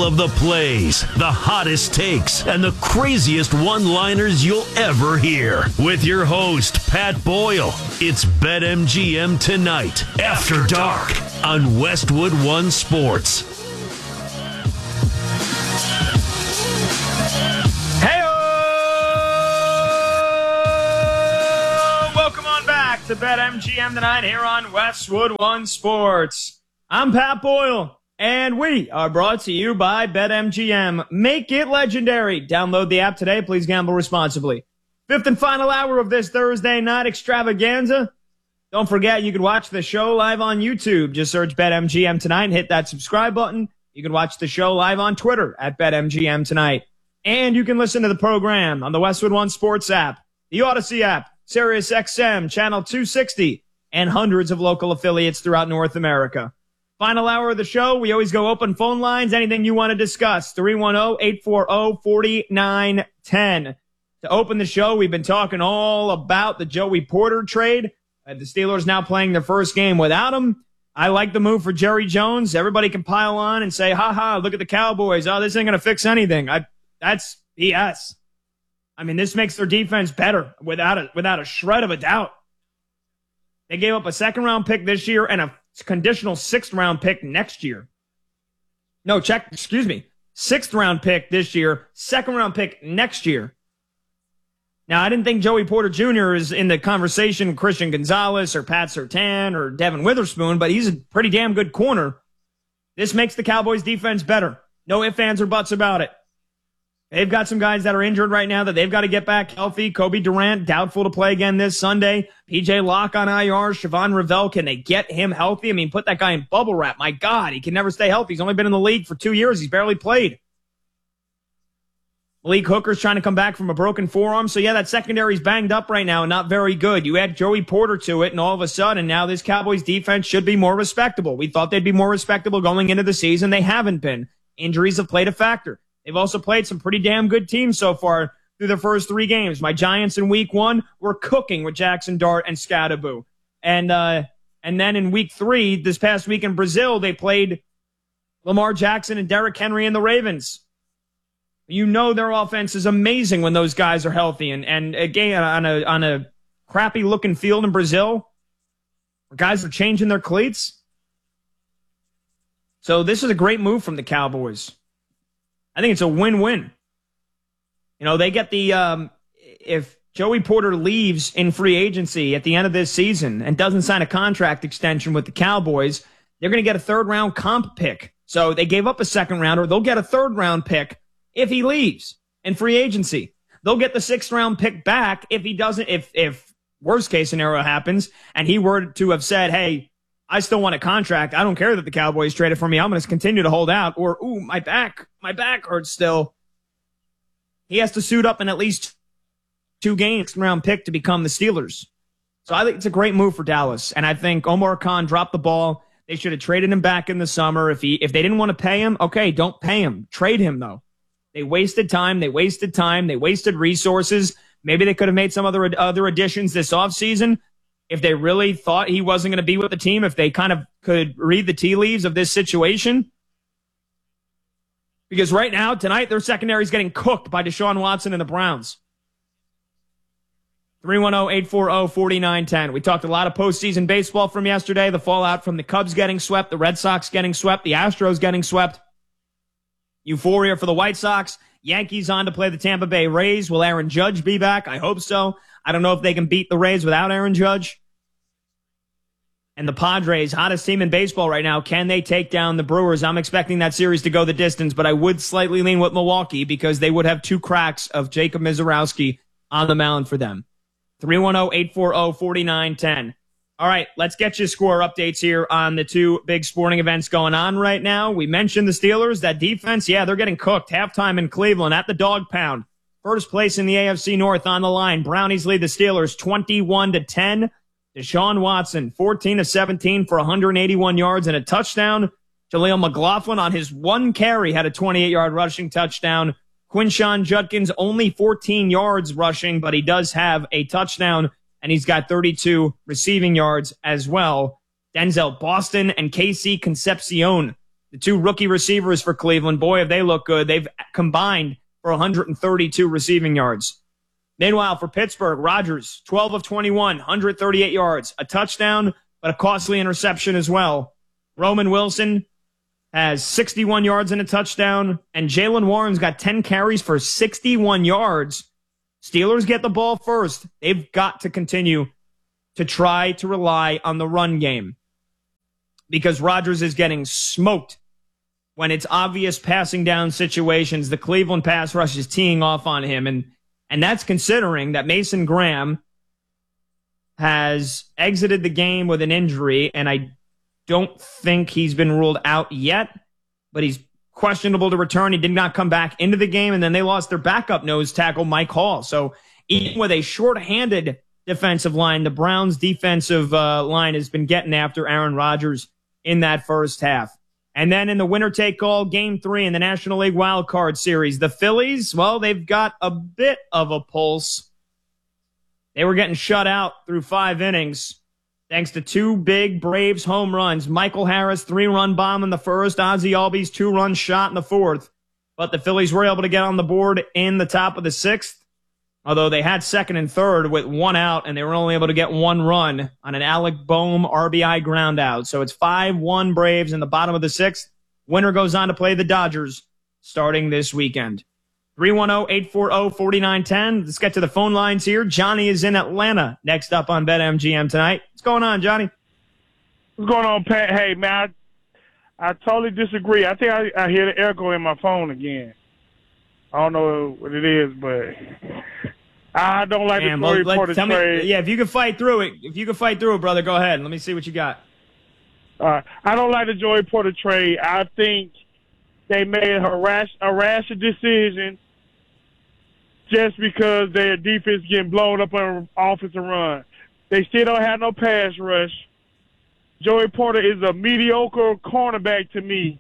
All of the plays, the hottest takes, and the craziest one-liners you'll ever hear. With your host, Pat Boyle. It's BetMGM Tonight, After Dark, on Westwood One Sports. Welcome on back to BetMGM Tonight here on Westwood One Sports. I'm Pat Boyle. And we are brought to you by BetMGM. Make it legendary. Download the app today. Please gamble responsibly. Fifth and final hour of this Thursday night extravaganza. Don't forget, you can watch the show live on YouTube. Just search BetMGM Tonight and hit that subscribe button. You can watch the show live on Twitter at BetMGM Tonight. And you can listen to the program on the Westwood One Sports app, the Odyssey app, Sirius XM, Channel 260, and hundreds of local affiliates throughout North America. Final hour of the show, we always go open phone lines. Anything you want to discuss, 310-840-4910. To open the show, we've been talking all about the Joey Porter trade. The Steelers now playing their first game without him. I like the move for Jerry Jones. Everybody can pile on and say, ha, look at the Cowboys. Oh, this ain't going to fix anything. That's BS. I mean, this makes their defense better without a shred of a doubt. They gave up a second-round pick this year and a conditional sixth-round pick next year. Sixth-round pick this year, second-round pick next year. Now, I didn't think Joey Porter Jr. is in the conversation with Christian Gonzalez or Pat Surtain or Devin Witherspoon, but he's a pretty damn good corner. This makes the Cowboys' defense better. No ifs, ands, or buts about it. They've got some guys that are injured right now that they've got to get back healthy. Kobe Durant, doubtful to play again this Sunday. PJ Locke on IR. Siobhan Revell, can they get him healthy? I mean, put that guy in bubble wrap. My God, he can never stay healthy. He's only been in the league for 2 years. He's barely played. Malik Hooker's trying to come back from a broken forearm. So, yeah, that secondary's banged up right now and not very good. You add Joey Porter to it, and all of a sudden now this Cowboys defense should be more respectable. We thought they'd be more respectable going into the season. They haven't been. Injuries have played a factor. They've also played some pretty damn good teams so far through their first 3 games. My Giants in week 1 were cooking with Jackson Dart and Scadaboo. And then in week 3, this past week in Brazil, they played Lamar Jackson and Derrick Henry and the Ravens. You know their offense is amazing when those guys are healthy. And again, on a crappy-looking field in Brazil, where guys are changing their cleats. So this is a great move from the Cowboys. I think it's a win-win. You know, they get the if Joey Porter leaves in free agency at the end of this season and doesn't sign a contract extension with the Cowboys, they're going to get a third-round comp pick. So they gave up a second-rounder. They'll get a third-round pick if he leaves in free agency. They'll get the sixth-round pick back if he doesn't, if worst-case scenario happens and he were to have said, hey, I still want a contract. I don't care that the Cowboys traded for me. I'm going to continue to hold out. Or, ooh, my back hurts still. He has to suit up in at least 2 games, round pick to become the Steelers. So I think it's a great move for Dallas. And I think Omar Khan dropped the ball. They should have traded him back in the summer. If they didn't want to pay him, okay, don't pay him. Trade him, though. They wasted time. They wasted resources. Maybe they could have made some other additions this offseason. If they really thought he wasn't going to be with the team, if they kind of could read the tea leaves of this situation. Because right now, tonight, their secondary is getting cooked by Deshaun Watson and the Browns. 310-840-4910. We talked a lot of postseason baseball from yesterday. The fallout from the Cubs getting swept, the Red Sox getting swept, the Astros getting swept. Euphoria for the White Sox. Yankees on to play the Tampa Bay Rays. Will Aaron Judge be back? I hope so. I don't know if they can beat the Rays without Aaron Judge. And the Padres, hottest team in baseball right now. Can they take down the Brewers? I'm expecting that series to go the distance, but I would slightly lean with Milwaukee because they would have 2 cracks of Jacob Mizorowski on the mound for them. 310-840-4910. All right, let's get you score updates here on the 2 big sporting events going on right now. We mentioned the Steelers. That defense, yeah, they're getting cooked. Halftime in Cleveland at the Dog Pound. First place in the AFC North on the line. Brownies lead the Steelers 21-10. Deshaun Watson, 14-17 for 181 yards and a touchdown. Jaleel McLaughlin on his 1 carry had a 28-yard rushing touchdown. Quinshon Judkins only 14 yards rushing, but he does have a touchdown, and he's got 32 receiving yards as well. Denzel Boston and KC Concepcion The two rookie receivers for Cleveland, boy, if they look good. They've combined for 132 receiving yards. Meanwhile, for Pittsburgh, Rodgers, 12 of 21, 138 yards, a touchdown, but a costly interception as well. Roman Wilson has 61 yards and a touchdown, and Jaylen Warren's got 10 carries for 61 yards. Steelers get the ball first. They've got to continue to try to rely on the run game because Rodgers is getting smoked when it's obvious passing down situations. The Cleveland pass rush is teeing off on him, and that's considering that Mason Graham has exited the game with an injury, and I don't think he's been ruled out yet, but he's questionable to return. He did not come back into the game, and then they lost their backup nose tackle, Mike Hall. So even with a shorthanded defensive line, the Browns' defensive line has been getting after Aaron Rodgers in that first half. And then in the winner-take-all, Game 3 in the National League Wild Card Series, the Phillies, well, they've got a bit of a pulse. They were getting shut out through 5 innings thanks to 2 big Braves home runs. Michael Harris, 3-run bomb in the first. Ozzie Albies, 2-run shot in the fourth. But the Phillies were able to get on the board in the top of the 6th, although they had second and third with 1 out, and they were only able to get 1 run on an Alec Boehm RBI ground out. So it's 5-1 Braves in the bottom of the 6th. Winner goes on to play the Dodgers starting this weekend. 310-840-4910. Let's get to the phone lines here. Johnny is in Atlanta next up on BetMGM tonight. What's going on, Johnny? What's going on, Pat? Hey, man, I totally disagree. I think I hear the echo in my phone again. I don't know what it is, but I don't like the Joey Porter trade. Yeah, if you can fight through it, brother, go ahead. Let me see what you got. I don't like the Joey Porter trade. I think they made a rash decision just because their defense getting blown up on offensive run. They still don't have no pass rush. Joey Porter is a mediocre cornerback to me.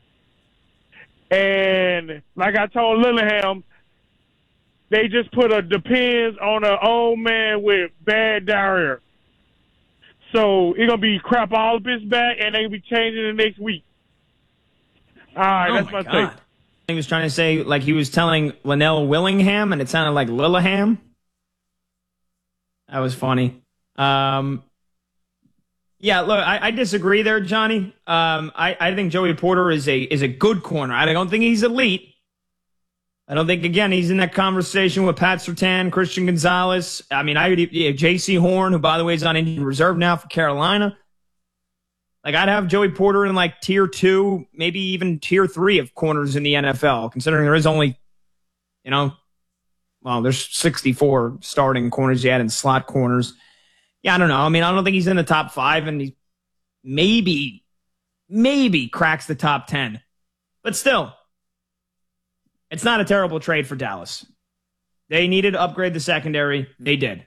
And like I told Lillingham, they just put a depends on an old man with bad diarrhea. So it's going to be crap all up his back, and they'll be changing the next week. All right, that's my take. He was trying to say, like he was telling Linnell Willingham, and it sounded like Lilliham. That was funny. Yeah, look, I disagree there, Johnny. I think Joey Porter is a good corner. I don't think he's elite. I don't think, again, he's in that conversation with Pat Surtain, Christian Gonzalez. I mean, J.C. Horn, who, by the way, is on injured reserve now for Carolina. Like, I'd have Joey Porter in, like, tier 2, maybe even tier 3 of corners in the NFL, considering there is only, there's 64 starting corners you had in slot corners. Yeah, I don't know. I mean, I don't think he's in the top 5, and he maybe cracks the top 10. But still, it's not a terrible trade for Dallas. They needed to upgrade the secondary. They did.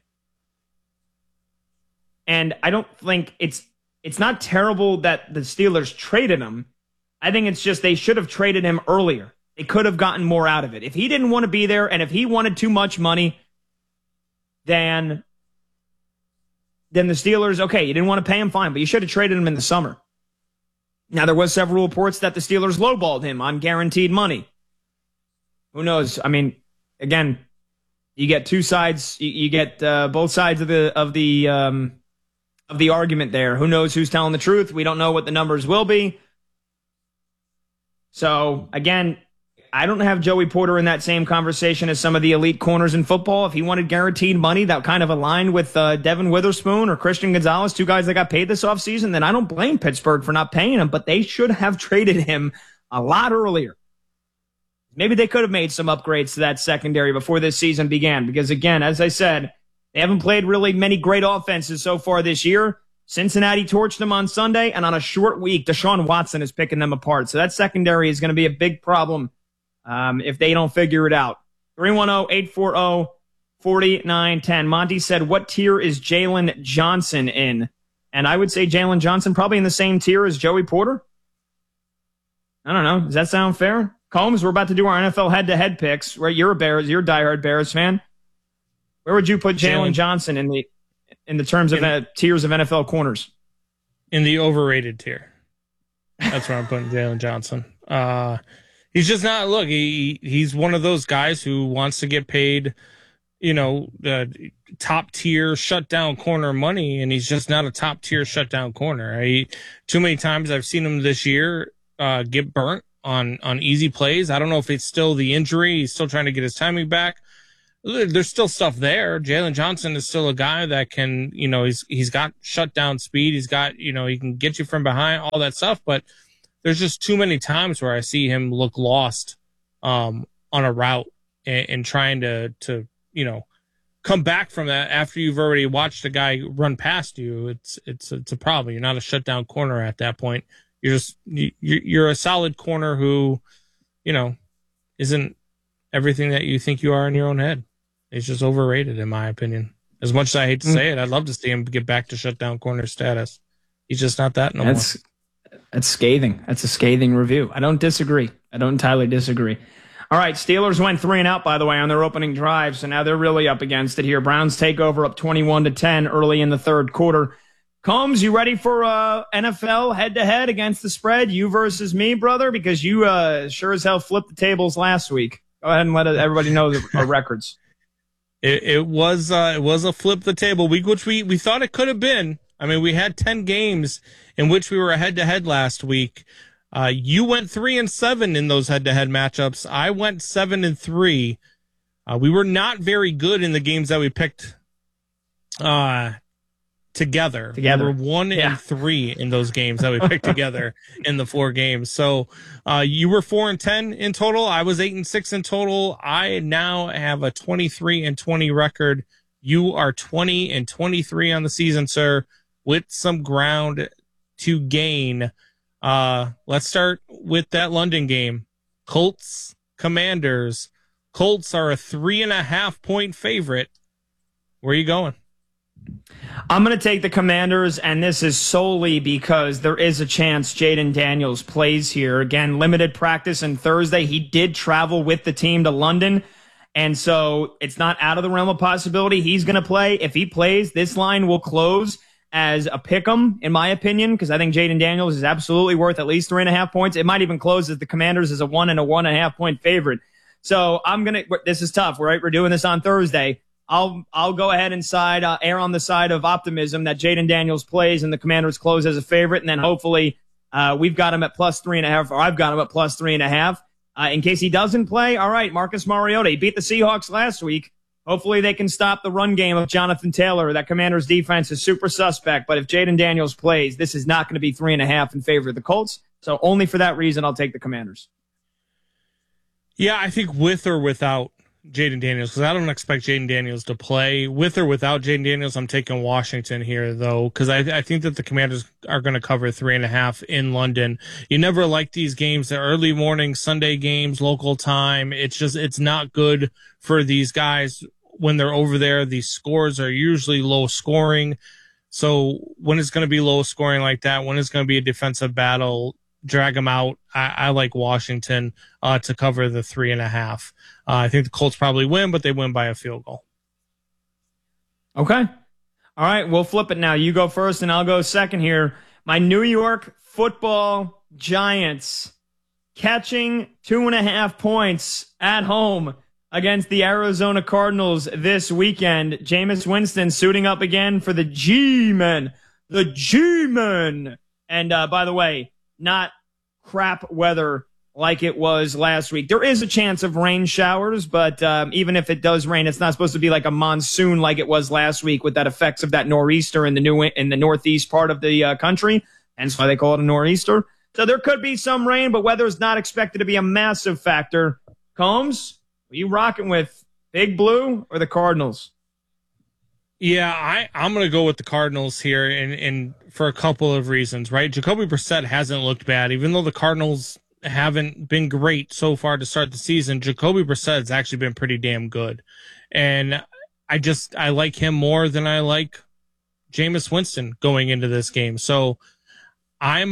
And I don't think it's not terrible that the Steelers traded him. I think it's just they should have traded him earlier. They could have gotten more out of it. If he didn't want to be there and if he wanted too much money, then the Steelers, okay, you didn't want to pay him, fine, but you should have traded him in the summer. Now, there was several reports that the Steelers lowballed him on guaranteed money. Who knows? I mean, again, you get two sides. You get both sides of the argument there. Who knows who's telling the truth? We don't know what the numbers will be. So, again, I don't have Joey Porter in that same conversation as some of the elite corners in football. If he wanted guaranteed money that kind of aligned with Devin Witherspoon or Christian Gonzalez, 2 guys that got paid this offseason, then I don't blame Pittsburgh for not paying him, but they should have traded him a lot earlier. Maybe they could have made some upgrades to that secondary before this season began because, again, as I said, they haven't played really many great offenses so far this year. Cincinnati torched them on Sunday, and on a short week, Deshaun Watson is picking them apart. So that secondary is going to be a big problem if they don't figure it out. 310-840-4910. Monty said, what tier is Jalen Johnson in? And I would say Jalen Johnson probably in the same tier as Joey Porter. I don't know. Does that sound fair? Combs, we're about to do our NFL head-to-head picks. Right, you're a diehard Bears fan. Where would you put Jalen Johnson in the terms of tiers of NFL corners? In the overrated tier. That's where I'm putting Jalen Johnson. He's just not. Look, he's one of those guys who wants to get paid, top tier shutdown corner money, and he's just not a top tier shutdown corner. Too many times I've seen him this year get burnt on easy plays. I don't know if it's still the injury. He's still trying to get his timing back. There's still stuff there. Jalen Johnson is still a guy that can, he's got shutdown speed. He's got, he can get you from behind, all that stuff. But there's just too many times where I see him look lost on a route and trying to come back from that after you've already watched a guy run past you. It's a problem. You're not a shutdown corner at that point. You're a solid corner who, isn't everything that you think you are in your own head. He's just overrated, in my opinion. As much as I hate to say it, I'd love to see him get back to shutdown corner status. He's just not that no more. That's scathing. That's a scathing review. I don't disagree. I don't entirely disagree. All right, Steelers went 3 and out, by the way, on their opening drive, so now they're really up against it here. Browns take over up 21-10 early in the third quarter. Combs, you ready for NFL head-to-head against the spread? You versus me, brother, because you sure as hell flipped the tables last week. Go ahead and let everybody know our records. It was a flip the table week, which we thought it could have been. I mean, we had 10 games in which we were head-to-head last week. You went 3-7 in those head-to-head matchups. I went 7-3. We were not very good in the games that we picked together. We were 1-3 in those games that we picked together in the 4 games. So you were 4-10 in total. I was 8-6 in total. I now have a 23-20 record. You are 20-23 on the season, sir, with some ground to gain. Let's start with that London game. Colts, Commanders. Colts are a 3.5-point favorite. Where are you going? I'm going to take the Commanders, and this is solely because there is a chance Jaden Daniels plays here. Again, limited practice on Thursday. He did travel with the team to London, and so it's not out of the realm of possibility he's going to play. If he plays, this line will close as a pick'em, in my opinion, because I think Jaden Daniels is absolutely worth at least 3.5 points. It might even close as the Commanders as a 1.5 point favorite. So this is tough, right? We're doing this on Thursday. I'll go ahead and err on the side of optimism that Jaden Daniels plays and the Commanders close as a favorite, and then hopefully we've got him at plus 3.5, or I've got him at plus 3.5. In case he doesn't play, all right, Marcus Mariota, he beat the Seahawks last week. Hopefully they can stop the run game of Jonathan Taylor. That Commanders defense is super suspect, but if Jaden Daniels plays, this is not going to be 3.5 in favor of the Colts. So only for that reason, I'll take the Commanders. Yeah, I think with or without Jaden Daniels, because I don't expect Jaden Daniels to play. With or without Jaden Daniels, I'm taking Washington here, though, because I think that the Commanders are going to cover 3.5 in London. You never like these games, the early morning Sunday games, local time. It's not good for these guys when they're over there. These scores are usually low scoring. So when it's going to be low scoring like that, when it's going to be a defensive battle, drag them out. I like Washington to cover the 3.5. I think the Colts probably win, but they win by a field goal. Okay. All right, we'll flip it now. You go first, and I'll go second here. My New York Football Giants catching 2.5 points at home against the Arizona Cardinals this weekend. Jameis Winston suiting up again for the G-Men. The G-Men. And by the way, not crap weather like it was last week. There is a chance of rain showers, but even if it does rain, it's not supposed to be like a monsoon like it was last week with that effects of that nor'easter in the northeast part of the country. Hence why they call it a nor'easter. So there could be some rain, but weather is not expected to be a massive factor. Combs, are you rocking with Big Blue or the Cardinals? Yeah, I'm going to go with the Cardinals here, and for a couple of reasons, right? Jacoby Brissett hasn't looked bad, even though the Cardinals haven't been great so far to start the season. Jacoby Brissett has actually been pretty damn good, and I like him more than I like Jameis Winston going into this game. So I'm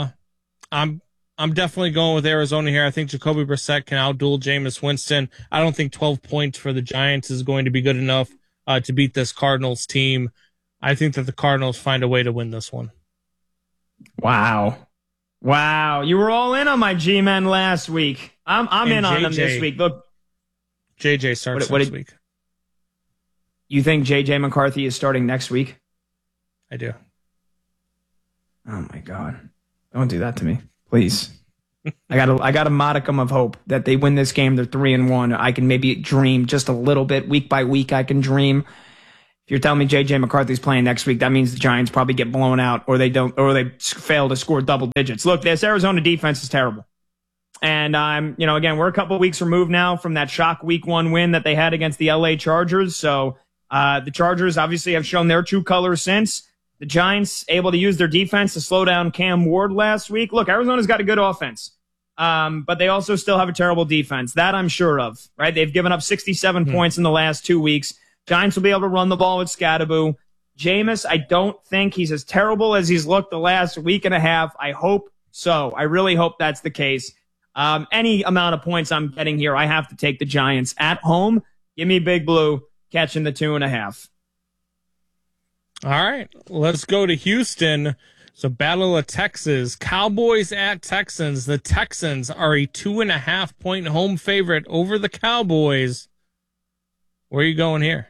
definitely going with Arizona here. I think Jacoby Brissett can outduel Jameis Winston. I don't think 12 points for the Giants is going to be good enough to beat this Cardinals team. I think that the Cardinals find a way to win this one. Wow. Wow, you were all in on my G-men last week. I'm in on them this week. Look, JJ starts next week. You think JJ McCarthy is starting next week? I do. Oh my God! Don't do that to me, please. I got a modicum of hope that they win this game. They're 3-1. I can maybe dream just a little bit week by week. I can dream. If you're telling me JJ McCarthy's playing next week, that means the Giants probably get blown out, or they fail to score double digits. Look, this Arizona defense is terrible. And again, we're a couple weeks removed now from that shock week 1 win that they had against the LA Chargers. So, the Chargers obviously have shown their true colors since. The Giants able to use their defense to slow down Cam Ward last week. Look, Arizona's got a good offense. But they also still have a terrible defense. That I'm sure of, right? They've given up 67 points in the last 2 weeks. Giants will be able to run the ball with Scadaboo. Jameis, I don't think he's as terrible as he's looked the last week and a half. I hope so. I really hope that's the case. Any amount of points I'm getting here, I have to take the Giants at home. Give me Big Blue catching the 2.5. All right, let's go to Houston. So Battle of Texas, Cowboys at Texans. The Texans are a 2.5-point home favorite over the Cowboys. Where are you going here?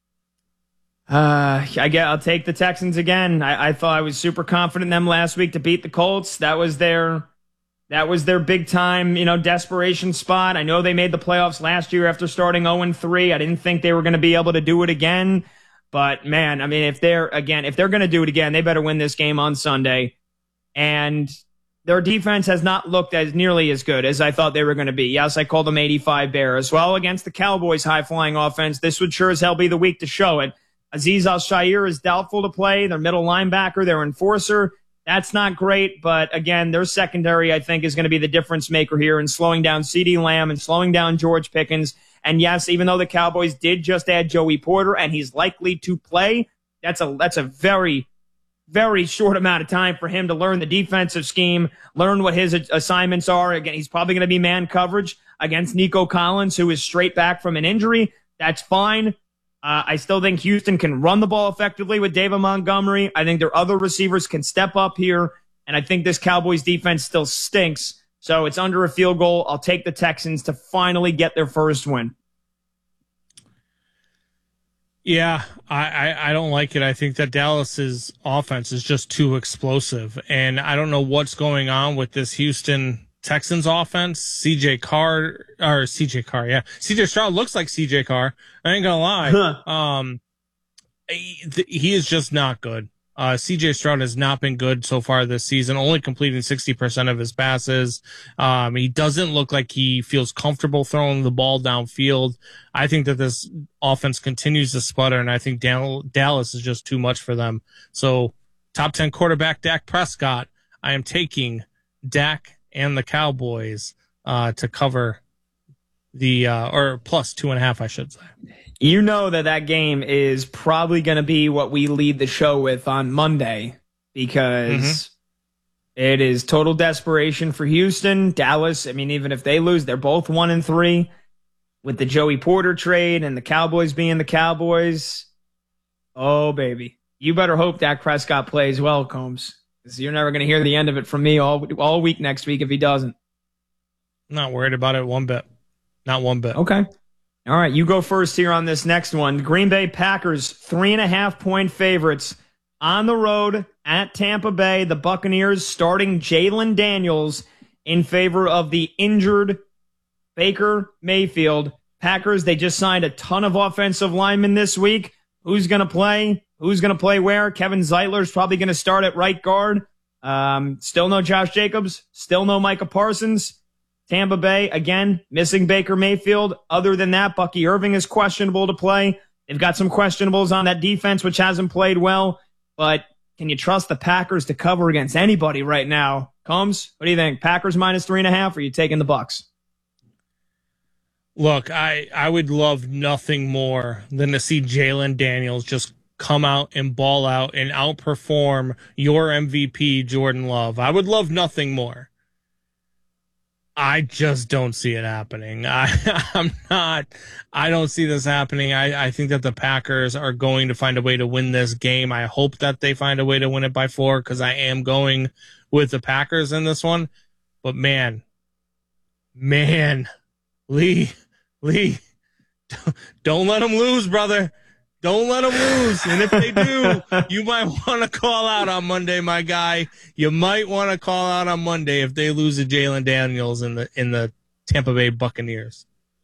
I'll take the Texans again. I thought I was super confident in them last week to beat the Colts. That was their big time, desperation spot. I know they made the playoffs last year after starting 0-3. I didn't think they were going to be able to do it again. But man, I mean, if they're going to do it again, they better win this game on Sunday. And their defense has not looked as nearly as good as I thought they were going to be. Yes, I called them 85 Bears. Well, against the Cowboys' high-flying offense, this would sure as hell be the week to show it. Azeez Al-Shaair is doubtful to play. Their middle linebacker, their enforcer, that's not great. But again, their secondary, I think, is going to be the difference maker here in slowing down CeeDee Lamb and slowing down George Pickens. And yes, even though the Cowboys did just add Joey Porter and he's likely to play, that's a very, very short amount of time for him to learn the defensive scheme, learn what his assignments are. Again, he's probably going to be man coverage against Nico Collins, who is straight back from an injury. That's fine. I still think Houston can run the ball effectively with David Montgomery. I think their other receivers can step up here. And I think this Cowboys defense still stinks. So it's under a field goal. I'll take the Texans to finally get their first win. Yeah, I don't like it. I think that Dallas's offense is just too explosive. And I don't know what's going on with this Houston Texans offense. CJ Stroud looks like CJ Carr. I ain't gonna lie. He is just not good. CJ Stroud has not been good so far this season, only completing 60% of his passes. He doesn't look like he feels comfortable throwing the ball downfield. I think that this offense continues to sputter, and I think Dallas is just too much for them. So top 10 quarterback Dak Prescott, I am taking Dak and the Cowboys to cover the or plus 2.5, I should say. You know that game is probably going to be what we lead the show with on Monday because it is total desperation for Houston. Dallas, I mean, even if they lose, they're both 1-3 with the Joey Porter trade and the Cowboys being the Cowboys. Oh, baby. You better hope Dak Prescott plays well, Combs, because you're never going to hear the end of it from me all week next week if he doesn't. Not worried about it one bit. Not one bit. Okay. All right, you go first here on this next one. Green Bay Packers, 3.5-point favorites on the road at Tampa Bay. The Buccaneers starting Jalen Daniels in favor of the injured Baker Mayfield. Packers, they just signed a ton of offensive linemen this week. Who's going to play? Who's going to play where? Kevin Zeitler's probably going to start at right guard. Still no Josh Jacobs. Still no Micah Parsons. Tampa Bay, again, missing Baker Mayfield. Other than that, Bucky Irving is questionable to play. They've got some questionables on that defense, which hasn't played well. But can you trust the Packers to cover against anybody right now? Combs, what do you think? Packers minus 3.5, or are you taking the Bucs? Look, I would love nothing more than to see Jalen Daniels just come out and ball out and outperform your MVP, Jordan Love. I would love nothing more. I just don't see it happening. I don't see this happening. I think that the Packers are going to find a way to win this game. I hope that they find a way to win it by 4 because I am going with the Packers in this one. But man, Lee, don't let them lose, brother. Don't let them lose. And if they do, you might want to call out on Monday, my guy. You might want to call out on Monday if they lose to Jalen Daniels in the Tampa Bay Buccaneers.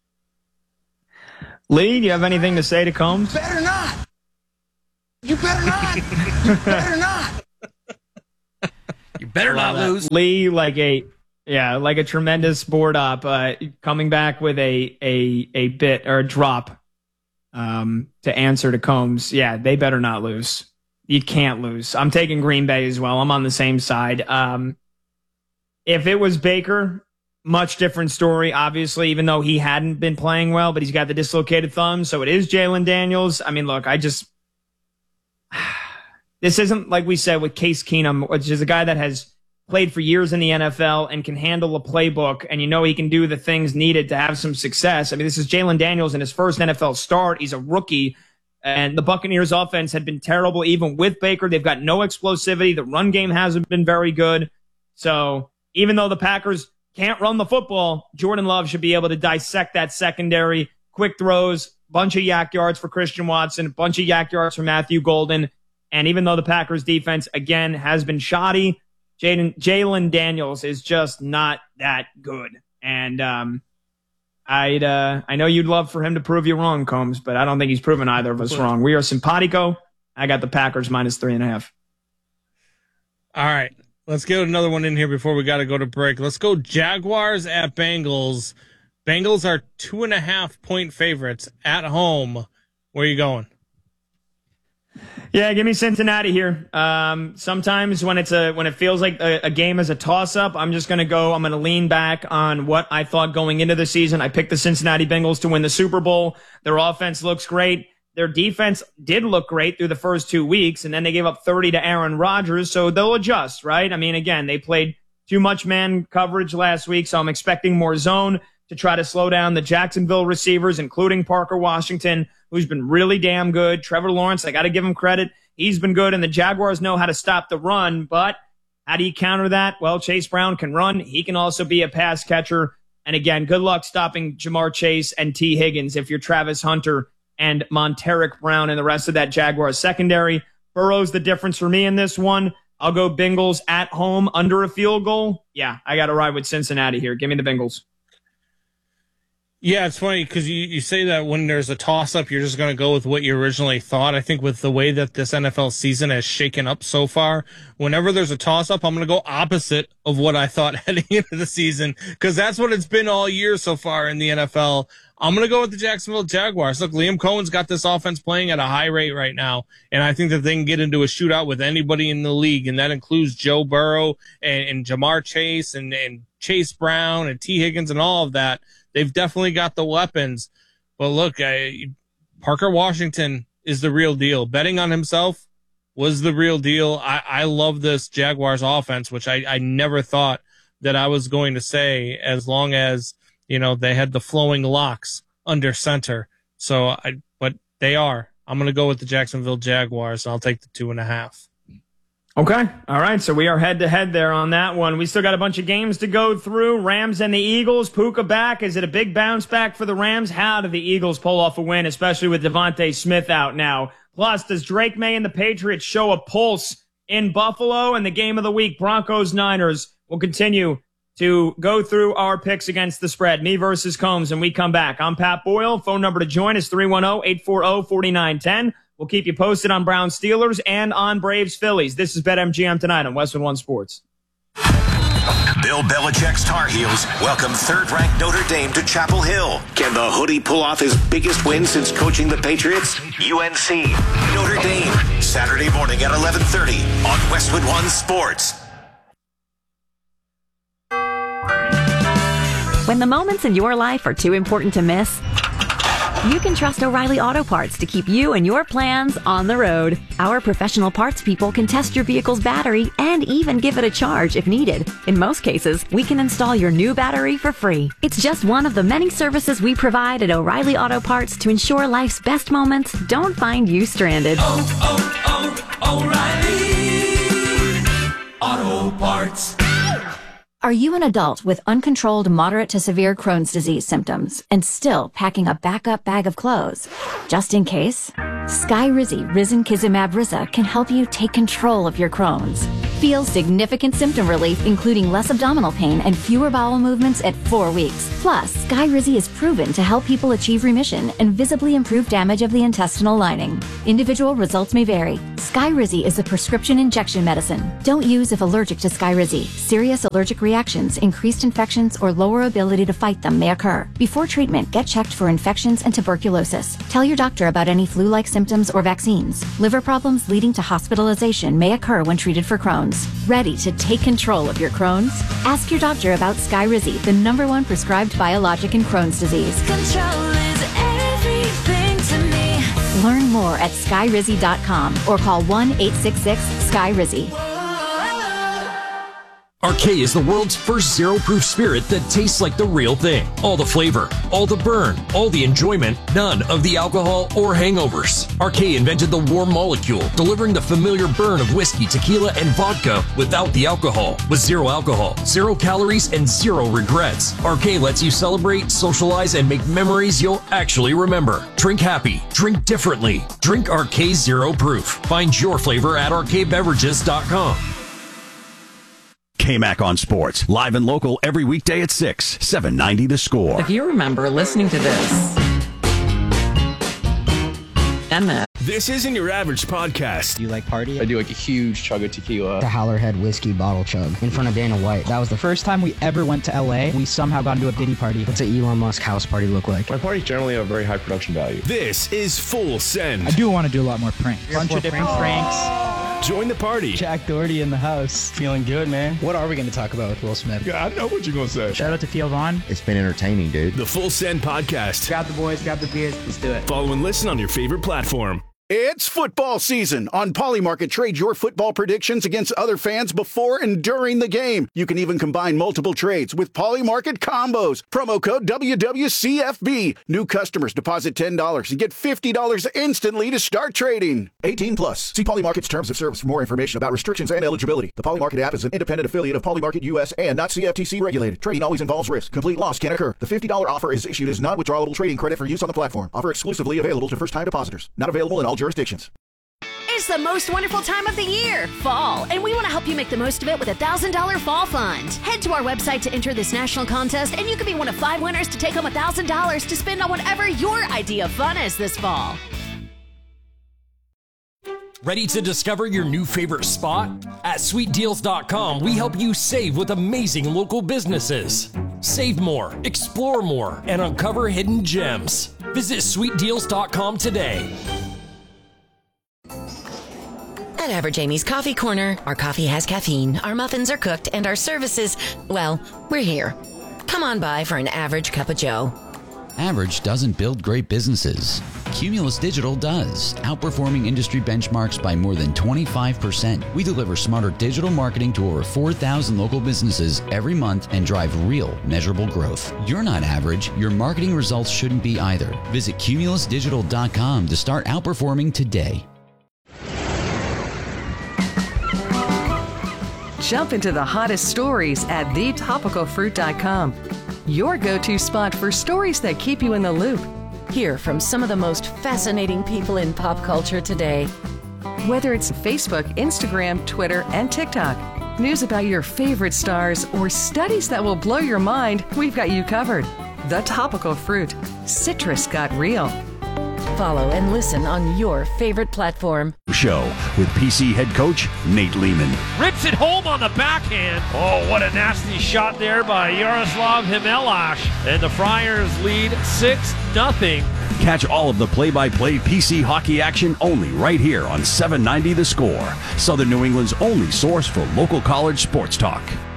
Lee, do you have anything to say to Combs? Better not. You better not. You better not. You better not lose. Lee, like a tremendous board op, coming back with a bit or a drop to answer to Combs. Yeah, they better not lose. You can't lose. I'm taking Green Bay as well. I'm on the same side. If it was Baker, much different story, obviously, even though he hadn't been playing well, but he's got the dislocated thumb. So it is Jalen Daniels. I mean, look, this isn't like we said with Case Keenum, which is a guy that has played for years in the NFL and can handle a playbook, and he can do the things needed to have some success. I mean, this is Jalen Daniels in his first NFL start. He's a rookie, and the Buccaneers offense had been terrible even with Baker. They've got no explosivity. The run game hasn't been very good. So even though the Packers can't run the football, Jordan Love should be able to dissect that secondary. Quick throws, bunch of yak yards for Christian Watson, bunch of yak yards for Matthew Golden. And even though the Packers defense, again, has been shoddy, Jalen Daniels is just not that good. And I know you'd love for him to prove you wrong, Combs, but I don't think he's proven either of us wrong. We are simpatico. I got the Packers -3.5. All right. Let's get another one in here before we got to go to break. Let's go Jaguars at Bengals. Bengals are 2.5-point favorites at home. Where are you going? Yeah, give me Cincinnati here. Sometimes when it feels like a game is a toss-up, I'm going to lean back on what I thought going into the season. I picked the Cincinnati Bengals to win the Super Bowl. Their offense looks great. Their defense did look great through the first 2 weeks, and then they gave up 30 to Aaron Rodgers, so they'll adjust, right? I mean, again, they played too much man coverage last week, so I'm expecting more zone to try to slow down the Jacksonville receivers, including Parker Washington, who's been really damn good. Trevor Lawrence, I got to give him credit. He's been good, and the Jaguars know how to stop the run, but how do you counter that? Well, Chase Brown can run. He can also be a pass catcher. And again, good luck stopping Jamar Chase and T. Higgins if you're Travis Hunter and Monteric Brown and the rest of that Jaguars secondary. Burrow's the difference for me in this one. I'll go Bengals at home under a field goal. Yeah, I got to ride with Cincinnati here. Give me the Bengals. Yeah, it's funny because you say that when there's a toss-up, you're just going to go with what you originally thought. I think with the way that this NFL season has shaken up so far, whenever there's a toss-up, I'm going to go opposite of what I thought heading into the season because that's what it's been all year so far in the NFL. I'm going to go with the Jacksonville Jaguars. Look, Liam Cohen's got this offense playing at a high rate right now, and I think that they can get into a shootout with anybody in the league, and that includes Joe Burrow and Jamar Chase and Chase Brown and T. Higgins and all of that. They've definitely got the weapons. But look, Parker Washington is the real deal. Betting on himself was the real deal. I love this Jaguars offense, which I never thought that I was going to say as long as, they had the flowing locks under center. But they are. I'm going to go with the Jacksonville Jaguars. I'll take the 2.5. Okay. All right. So we are head-to-head there on that one. We still got a bunch of games to go through. Rams and the Eagles. Puka back. Is it a big bounce back for the Rams? How do the Eagles pull off a win, especially with Devontae Smith out now? Plus, does Drake May and the Patriots show a pulse in Buffalo? And the game of the week, Broncos-Niners. We'll continue to go through our picks against the spread. Me versus Combs, and we come back. I'm Pat Boyle. Phone number to join is 310-840-4910. We'll keep you posted on Browns Steelers and on Braves Phillies. This is BetMGM tonight on Westwood One Sports. Bill Belichick's Tar Heels welcome third-ranked Notre Dame to Chapel Hill. Can the Hoodie pull off his biggest win since coaching the Patriots? UNC, Notre Dame, Saturday morning at 11:30 on Westwood One Sports. When the moments in your life are too important to miss, you can trust O'Reilly Auto Parts to keep you and your plans on the road. Our professional parts people can test your vehicle's battery and even give it a charge if needed. In most cases, we can install your new battery for free. It's just one of the many services we provide at O'Reilly Auto Parts to ensure life's best moments don't find you stranded. O'Reilly O'Reilly Auto Parts. Are you an adult with uncontrolled moderate to severe Crohn's disease symptoms and still packing a backup bag of clothes? Just in case? Skyrizi Risankizumab Riza can help you take control of your Crohn's. Feel significant symptom relief, including less abdominal pain and fewer bowel movements at 4 weeks. Plus, Skyrizi is proven to help people achieve remission and visibly improve damage of the intestinal lining. Individual results may vary. Skyrizi is a prescription injection medicine. Don't use if allergic to Skyrizi. Serious allergic reactions, increased infections, or lower ability to fight them may occur. Before treatment, get checked for infections and tuberculosis. Tell your doctor about any flu-like symptoms or vaccines. Liver problems leading to hospitalization may occur when treated for Crohn's. Ready to take control of your Crohn's? Ask your doctor about Skyrizi, the #1 prescribed biologic in Crohn's disease. Control is everything to me. Learn more at skyrizi.com or call 1-866-SKYRIZI. Arcade is the world's first zero-proof spirit that tastes like the real thing. All the flavor, all the burn, all the enjoyment, none of the alcohol or hangovers. Arcade invented the warm molecule, delivering the familiar burn of whiskey, tequila, and vodka without the alcohol. With zero alcohol, 0 calories, and 0 regrets. Arcade lets you celebrate, socialize, and make memories you'll actually remember. Drink happy. Drink differently. Drink Arcade Zero Proof. Find your flavor at arcadebeverages.com. KMAC on Sports, live and local every weekday at 6, 790 The Score. If you remember listening to this and that. This isn't your average podcast. Do you like party? I do like a huge chug of tequila. The Howlerhead whiskey bottle chug in front of Dana White. That was the first time we ever went to LA. We somehow got into a Diddy party. What's an Elon Musk house party look like? My parties generally have very high production value. This is Full Send. I do want to do a lot more pranks. Bunch of different pranks. Join the party. Jack Doherty in the house. Feeling good, man. What are we going to talk about with Will Smith? Yeah, I know what you're going to say. Shout out to Theo Vaughn. It's been entertaining, dude. The Full Send Podcast. Grab the boys, grab the beers. Let's do it. Follow and listen on your favorite platform. It's football season. On Polymarket, trade your football predictions against other fans before and during the game. You can even combine multiple trades with Polymarket combos. Promo code WWCFB. New customers deposit $10 and get $50 instantly to start trading. 18 plus. See Polymarket's terms of service for more information about restrictions and eligibility. The Polymarket app is an independent affiliate of Polymarket US and not CFTC regulated. Trading always involves risk. Complete loss can occur. The $50 offer is issued as non-withdrawable trading credit for use on the platform. Offer exclusively available to first-time depositors. Not available in all jurisdictions. It's the most wonderful time of the year, fall, and we want to help you make the most of it with a $1,000 fall fund. Head to our website to enter this national contest, and you could be one of 5 winners to take home $1,000 to spend on whatever your idea of fun is this fall. Ready to discover your new favorite spot? At sweetdeals.com, we help you save with amazing local businesses. Save more, explore more, and uncover hidden gems. Visit sweetdeals.com today. At Average Amy's Coffee Corner, our coffee has caffeine, our muffins are cooked, and our services, well, we're here. Come on by for an average cup of joe. Average doesn't build great businesses. Cumulus Digital does, outperforming industry benchmarks by more than 25%. We deliver smarter digital marketing to over 4,000 local businesses every month and drive real, measurable growth. You're not average. Your marketing results shouldn't be either. Visit cumulusdigital.com to start outperforming today. Jump into the hottest stories at thetopicalfruit.com. Your go-to spot for stories that keep you in the loop. Hear from some of the most fascinating people in pop culture today. Whether it's Facebook, Instagram, Twitter, and TikTok, news about your favorite stars, or studies that will blow your mind, we've got you covered. The Topical Fruit. Citrus got real. Follow and listen on your favorite platform. Show with PC head coach Nate Lehman. Rips it home on the backhand. Oh, what a nasty shot there by Yaroslav Himelash. And the Friars lead 6-0. Catch all of the play-by-play PC hockey action only right here on 790 The Score, Southern New England's only source for local college sports talk.